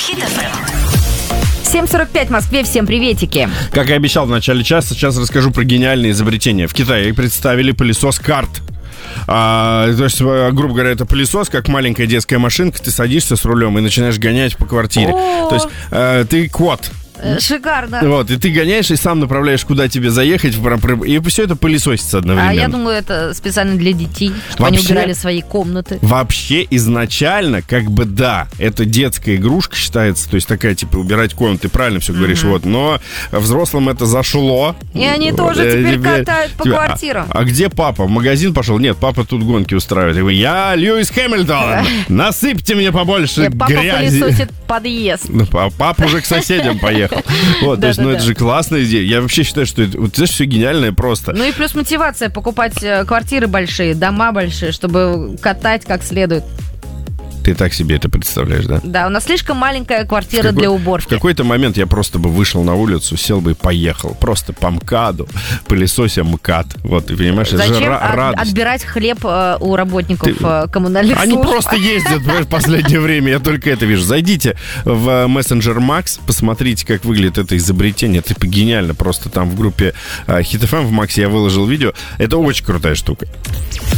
Хит FM. 7:45 в Москве. Всем приветики. Как и обещал в начале часа, сейчас расскажу про гениальное изобретение. В Китае представили пылесос карт. То есть, грубо говоря, это пылесос, как маленькая детская машинка. Ты садишься с рулем и начинаешь гонять по квартире. То есть ты кот. Шикарно. Вот, и ты гоняешь и сам направляешь, куда тебе заехать, и все это пылесосится одновременно. А я думаю, это специально для детей, чтобы они убирали свои комнаты. Вообще, изначально, как бы да, это детская игрушка считается, то есть такая, типа, убирать комнаты, ты правильно все говоришь, вот, но взрослым это зашло. И они тоже теперь катают по квартирам. А где папа? В магазин пошел? Нет, папа тут гонки устраивает. Я говорю, я Льюис Хэмилтон, насыпьте мне побольше грязи. Папа пылесосит подъезд. Папа уже к соседям поехал. Вот, то есть, это же классная идея. Я вообще считаю, что это все гениальное просто. Ну и плюс мотивация покупать квартиры большие, дома большие, чтобы катать как следует. Ты так себе это представляешь, да? Да, у нас слишком маленькая квартира для уборки. В какой-то момент я просто бы вышел на улицу, сел бы и поехал. Просто по МКАДу, пылесося МКАД. Вот, ты понимаешь, это же радость. Отбирать хлеб у работников коммунальных служб? Они просто ездят в последнее время, я только это вижу. Зайдите в мессенджер Max, посмотрите, как выглядит это изобретение. Это гениально. Просто там в группе Hit FM в Максе я выложил видео. Это очень крутая штука.